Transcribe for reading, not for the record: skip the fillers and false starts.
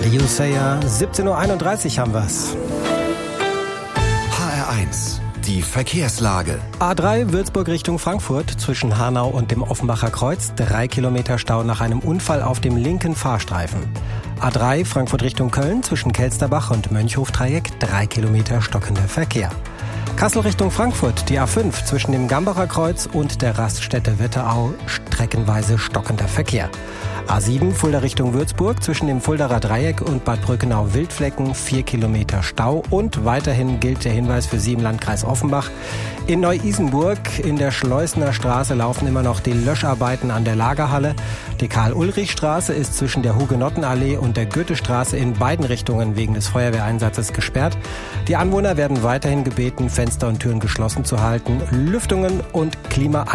You Say Ya, 17.31 Uhr haben wir's. HR1, die Verkehrslage. A3 Würzburg Richtung Frankfurt zwischen Hanau und dem Offenbacher Kreuz. 3 Kilometer Stau nach einem Unfall auf dem linken Fahrstreifen. A3 Frankfurt Richtung Köln zwischen Kelsterbach und Mönchhof-Dreieck. 3 Kilometer stockender Verkehr. Kassel Richtung Frankfurt, die A5 zwischen dem Gambacher Kreuz und der Raststätte Wetterau, streckenweise stockender Verkehr. A7 Fulda Richtung Würzburg zwischen dem Fuldaer Dreieck und Bad Brückenau-Wildflecken, 4 Kilometer Stau. Und weiterhin gilt der Hinweis für Sie im Landkreis Offenbach. In Neu-Isenburg in der Schleusner Straße laufen immer noch die Löscharbeiten an der Lagerhalle. Die Karl-Ulrich-Straße ist zwischen der Hugenottenallee und der Goethestraße in beiden Richtungen wegen des Feuerwehreinsatzes gesperrt. Die Anwohner werden weiterhin gebeten, Fenster und Türen geschlossen zu halten. Lüftungen und Klimaanlagen